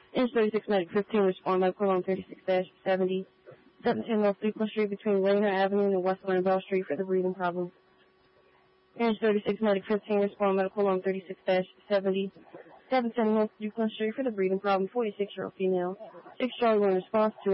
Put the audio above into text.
Inch 36 Medic 15, respond medical on 36-70. 710 North Euclid Street between Lena Avenue and West Bell Street for the breathing problem. Inch 36 Medic 15, respond medical on 36-70. 710 North Euclid Street for the breathing problem, 46-year-old female. 6 Charlie 1 response to